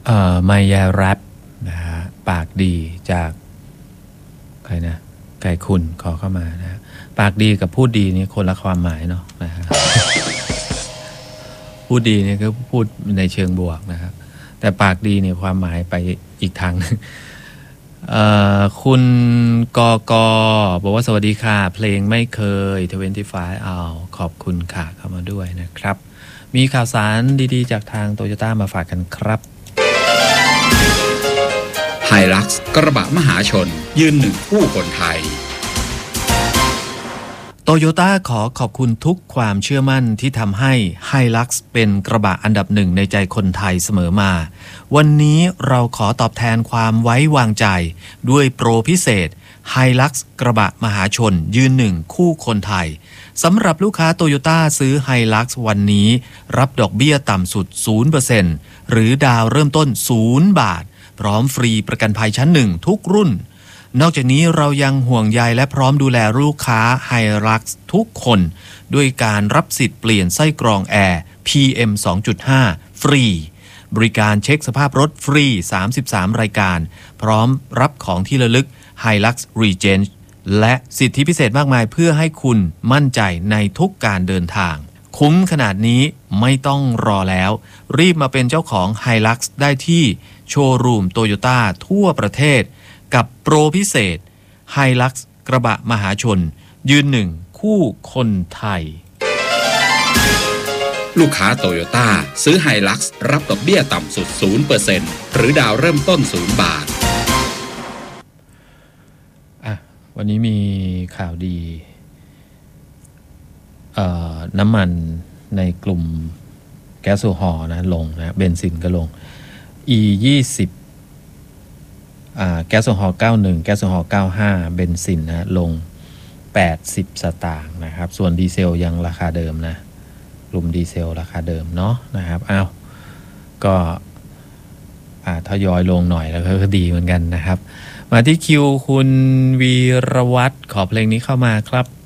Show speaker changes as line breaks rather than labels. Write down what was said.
มายาแรปนะฮะปากดีจากใครนะไก่คุณขอเข้ามานะฮะปากดีกับพูดดีนี่คนละความหมายเนาะนะฮะ พูดดีเนี่ยก็พูดในเชิงบวกนะครับแต่ปากดีเนี่ยความหมายไปอีกทางนึงคุณกกบอกว่าสวัสดีค่ะเพลงไม่เคย25เอาขอบคุณค่ะเข้ามาด้วยนะครับมีข่าวสารดีๆจากทางโตโยต้ามาฝากกันครับ
ไฮลักซ์กระบะมหาชนยืนหนึ่งคู่คนไทย
โตโยต้าขอขอบคุณทุกความเชื่อมั่นที่ทำให้ Hilux เป็นกระบะอันดับหนึ่งในใจคนไทยเสมอมาวันนี้เราขอตอบแทนความไว้วางใจด้วยโปรพิเศษ Hilux กระบะมหาชนยืนหนึ่งคู่คนไทยสำหรับลูกค้าโตโยต้าซื้อ Hilux วันนี้รับดอกเบี้ยต่ำสุด 0% หรือดาวเริ่มต้น0 บาทพร้อมฟรีประกันภัยชั้นหนึ่งทุกรุ่นนอกจากนี้เรายังห่วงใยและพร้อมดูแลลูกค้า Hilux ทุกคนด้วยการรับสิทธิ์เปลี่ยนไส้กรองแอร์ PM 2.5 ฟรีบริการเช็คสภาพรถฟรี33รายการพร้อมรับของที่ระลึก Hilux Regent และสิทธิพิเศษมากมายเพื่อให้คุณมั่นใจในทุกการเดินทางคุ้มขนาดนี้ไม่ต้องรอแล้วรีบมาเป็นเจ้าของ Hilux ได้ที่โชว์รูมโตโยต้าทั่วประเทศกับโปรพิเศษ Hilux กระบะมหาชนยืนหนึ่งคู่คนไทย
ลูกค้าโตโยต้าซื้อไฮลักซ์รับดอกเบี้ยต่ำสุด 0% หรือดาวเริ่มต้น0 บาท
วันนี้มีข่าวดีน้ำมันในกลุ่มแก๊สโซฮอล์นะลงนะเบนซินก็ลง E20แก๊สโซฮอล์91แก๊สโซฮอล์95เบนซินนะลง80สตางค์นะครับส่วนดีเซลยังราคาเดิมนะกลุ่มดีเซลราคาเดิมเนาะนะครับก็ทยอยลงหน่อยแล้วก็ดีเหมือนกันนะครับมาที่คิวคุณวีรวัฒน์ขอเพลงนี้เข้ามาครับ